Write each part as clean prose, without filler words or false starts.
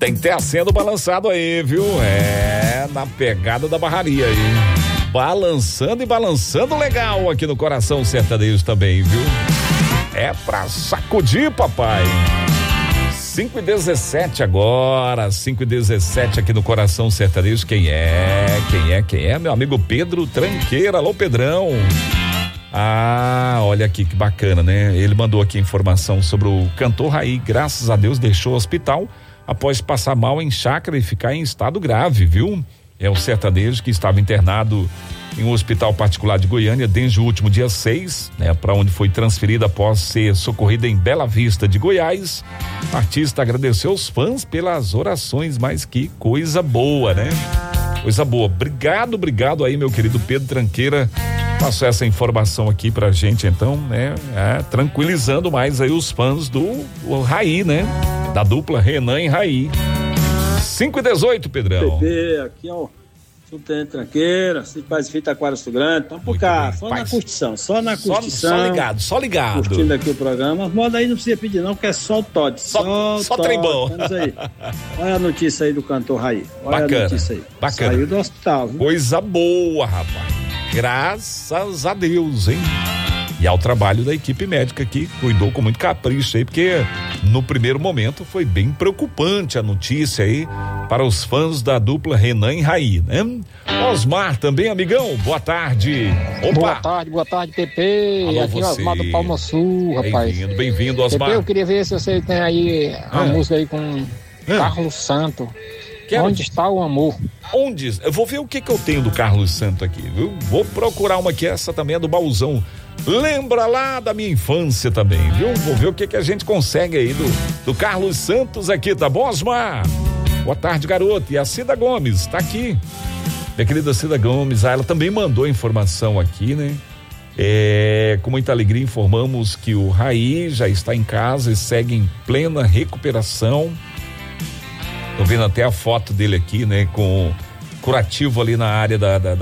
Tem que ter acendo balançado aí, viu? Na pegada da barraria aí. Balançando e balançando legal aqui no Coração Sertanejo também, viu? É pra sacudir, papai. 5h17 agora, 5h17 aqui no Coração Sertanejo. Quem é? Meu amigo Pedro Tranqueira. Alô, Pedrão. Olha aqui que bacana, né? Ele mandou aqui informação sobre o cantor Raí. Graças a Deus deixou o hospital após passar mal em chácara e ficar em estado grave, viu? É o sertanejo que estava internado em um hospital particular de Goiânia desde o último dia 6, né? Para onde foi transferido após ser socorrido em Bela Vista de Goiás. O artista agradeceu os fãs pelas orações, mas que coisa boa, né? Coisa boa. Obrigado aí, meu querido Pedro Tranqueira. Passou essa informação aqui pra gente, então, né? Tranquilizando mais aí os fãs do Raí, né? Da dupla Renan e Raí. 5h18, Pedrão. Pepe, aqui é o Subtenente Tranqueira, Paz e Fita Aquário Sul Grande. Então, por cá, só na curtição. Só Só ligado. Curtindo aqui o programa. As modas aí não precisa pedir não, porque é só o Todd. Só trem bom. Aí. Olha a notícia aí do cantor Raí. Olha a notícia aí. Bacana. Saiu do hospital, viu? Coisa boa, rapaz. Graças a Deus, hein? E ao trabalho da equipe médica que cuidou com muito capricho aí, porque no primeiro momento foi bem preocupante a notícia aí para os fãs da dupla Renan e Raí, né? Osmar também, amigão, boa tarde. Opa. Boa tarde, Pepe. Alô, aqui é Osmar do Palma Sul, rapaz. Bem-vindo, Osmar. Pepe, eu queria ver se você tem aí a música aí com Carlos Santo. Onde está o amor? Eu vou ver o que eu tenho do Carlos Santo aqui, viu? Vou procurar uma aqui, essa também é do baúzão. Lembra lá da minha infância também, viu? Vou ver o que a gente consegue aí do Carlos Santos aqui, tá bom, Osmar? Boa tarde, garoto. E a Cida Gomes, tá aqui. Minha querida Cida Gomes, ela também mandou informação aqui, né? Com muita alegria informamos que o Raí já está em casa e segue em plena recuperação. Tô vendo até a foto dele aqui, né? Com curativo ali na área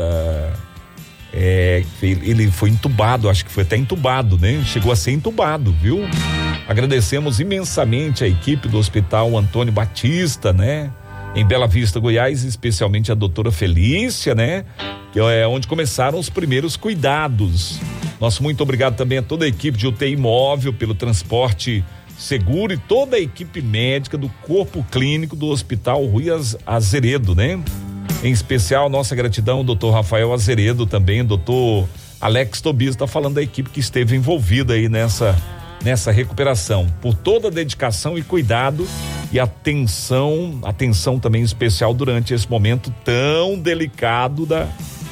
ele foi entubado, acho que foi até entubado, né? Chegou a ser entubado, viu? Agradecemos imensamente a equipe do Hospital Antônio Batista, né? Em Bela Vista, Goiás, especialmente a doutora Felícia, né? Que é onde começaram os primeiros cuidados. Nosso muito obrigado também a toda a equipe de UTI móvel pelo transporte seguro e toda a equipe médica do corpo clínico do Hospital Rui Azeredo, né? Em especial, nossa gratidão ao doutor Rafael Azeredo também, doutor Alex Tobias, tá falando da equipe que esteve envolvida aí nessa recuperação, por toda a dedicação e cuidado e atenção também especial durante esse momento tão delicado da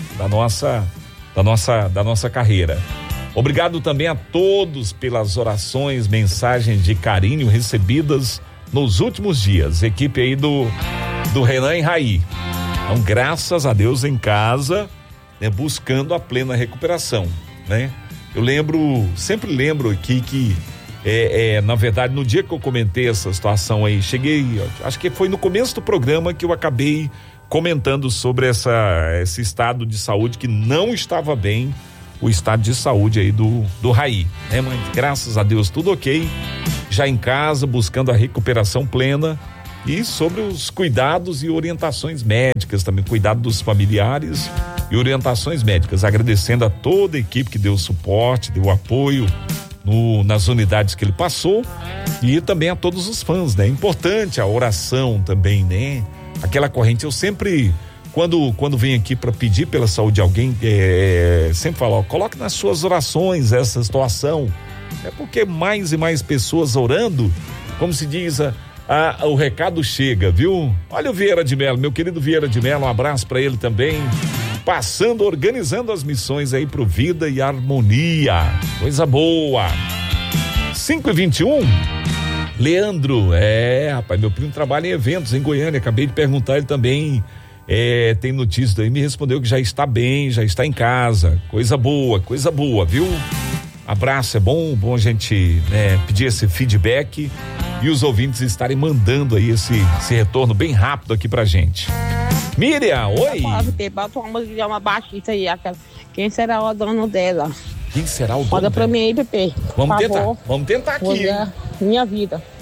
nossa carreira. Obrigado também a todos pelas orações, mensagens de carinho recebidas nos últimos dias. Equipe aí do Renan e Raí. Então, graças a Deus em casa, né, buscando a plena recuperação, né? Eu sempre lembro aqui que na verdade, no dia que eu comentei essa situação aí, acho que foi no começo do programa que eu acabei comentando sobre esse estado de saúde que não estava bem, o estado de saúde aí do Raí, né, mãe? Graças a Deus, tudo ok, já em casa, buscando a recuperação plena e sobre os cuidados e orientações médicas também, cuidado dos familiares e orientações médicas, agradecendo a toda a equipe que deu suporte, deu apoio nas unidades que ele passou e também a todos os fãs, né? Importante a oração também, né? Aquela corrente, eu sempre, quando venho aqui para pedir pela saúde de alguém, sempre falo, coloque nas suas orações essa situação, porque mais e mais pessoas orando, como se diz, o recado chega, viu? Olha o Vieira de Mello, meu querido Vieira de Mello, um abraço para ele também, organizando as missões aí pro Vida e Harmonia, coisa boa. 5h21, Leandro, rapaz, meu primo trabalha em eventos em Goiânia, acabei de perguntar, ele também tem notícias aí, me respondeu que já está bem, já está em casa, coisa boa, viu? Abraço, é bom a gente pedir esse feedback e os ouvintes estarem mandando aí esse retorno bem rápido aqui pra gente. Miriam, oi. Bota uma música de uma baixista aí, aquela. Quem será o dono dela? Quem será o dono? Manda pra mim aí, Pepe. Vamos tentar aqui. Minha vida.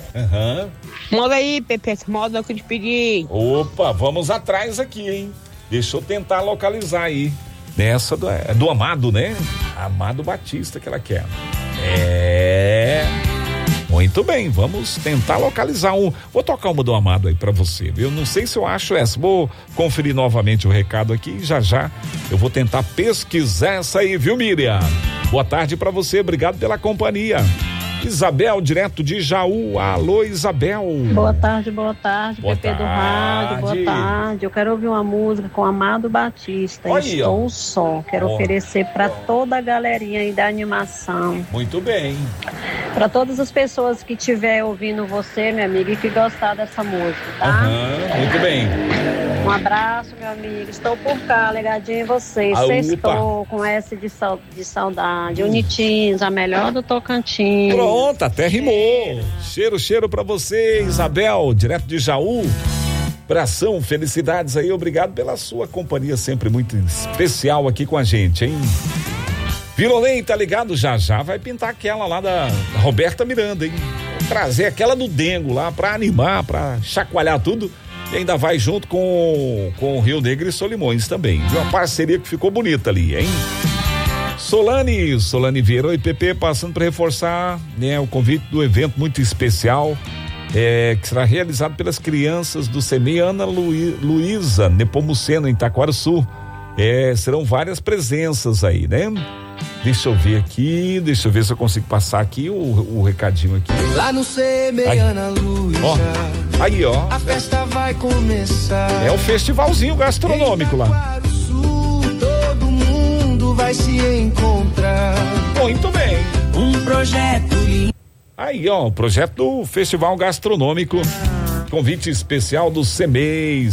Aham. Manda aí, Pepe, essa moda que eu te pedi. Opa, vamos atrás aqui, hein? Deixa eu tentar localizar aí. Nessa do Amado, né? Amado Batista que ela quer. Muito bem, vamos tentar localizar Vou tocar uma do Amado aí pra você, viu? Não sei se eu acho essa. Vou conferir novamente o recado aqui e já eu vou tentar pesquisar essa aí, viu, Miriam? Boa tarde pra você, obrigado pela companhia. Isabel, direto de Jaú. Alô, Isabel. Boa tarde, Pepe do rádio, boa tarde. Eu quero ouvir uma música com Amado Batista. Estou só. Quero oferecer para toda a galerinha aí da animação. Muito bem. Para todas as pessoas que estiver ouvindo você, minha amiga, e que gostar dessa música, tá? Muito bem. Um abraço, meu amigo. Estou por cá, ligadinho em vocês. Sextou com S de saudade. Unitins, a melhor do Tocantins. Pronto, até rimou. Cheiro pra você, Isabel, direto de Jaú. Abração, felicidades aí, obrigado pela sua companhia sempre muito especial aqui com a gente, hein? Virolém, tá ligado? Já vai pintar aquela lá da Roberta Miranda, hein? Vou trazer aquela do Dengo lá pra animar, pra chacoalhar tudo. E ainda vai junto com o Rio Negro e Solimões também. Viu? Uma parceria que ficou bonita ali, hein? Solane Vieira e PP passando para reforçar, né, o convite do evento muito especial que será realizado pelas crianças do CEMEI Ana Luísa Nepomuceno em Taquaraçu. Serão várias presenças aí, né? Deixa eu ver se eu consigo passar aqui o recadinho aqui. Lá no CEMEI Ana Luísa. Aí, ó. A festa vai começar. É o festivalzinho gastronômico lá. Vai se encontrar. Muito bem. Um projeto lindo. Aí, ó, o projeto do Festival Gastronômico. Convite especial do CEMEI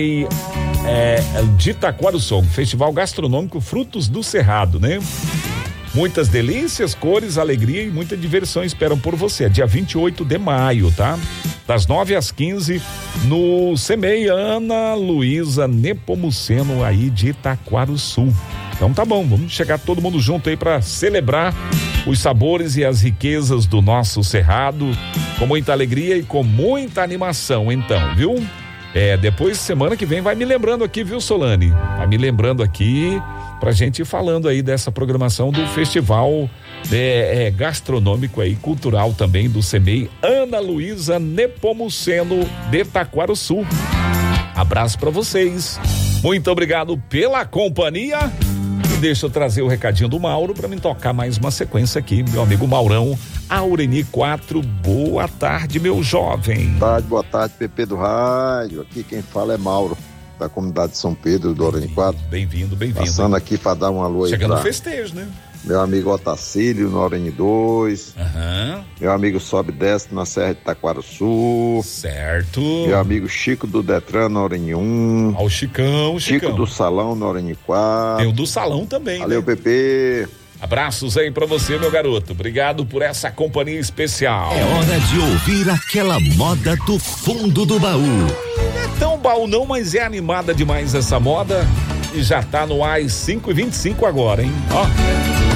de Taquaraçu. Festival Gastronômico Frutos do Cerrado, né? Muitas delícias, cores, alegria e muita diversão esperam por você. Dia 28 de maio, tá? Das 9 às 15 no CEMEI Ana Luísa Nepomuceno aí de Taquaraçu. Então tá bom, vamos chegar todo mundo junto aí para celebrar os sabores e as riquezas do nosso cerrado com muita alegria e com muita animação, então, viu? Depois, semana que vem, vai me lembrando aqui, viu, Solane? Vai me lembrando aqui pra gente ir falando aí dessa programação do festival gastronômico aí, cultural também do CEMEI Ana Luísa Nepomuceno de Taquaraçu. Abraço pra vocês. Muito obrigado pela companhia. Deixa eu trazer o recadinho do Mauro para me tocar mais uma sequência aqui, meu amigo Maurão, Aureni 4, boa tarde, meu jovem. Boa tarde, PP do rádio, aqui quem fala é Mauro, da comunidade de São Pedro, do Aureni 4. Bem-vindo. Passando aqui para dar um alô aí. Chegando no festejo, né? Meu amigo Otacílio, no Aureni 2. Aham. Meu amigo Sobe e Desce na Serra de Taquaraçu. Certo. Meu amigo Chico do Detran, no Aureni 1. Ó, o Chicão. Chico do Salão, no Aureni 4. Tem o do Salão também. Valeu, né? PP. Abraços aí pra você, meu garoto. Obrigado por essa companhia especial. É hora de ouvir aquela moda do fundo do baú. Não é tão baú não, mas é animada demais essa moda. E já tá no ar às 5h25 agora, hein? Ó.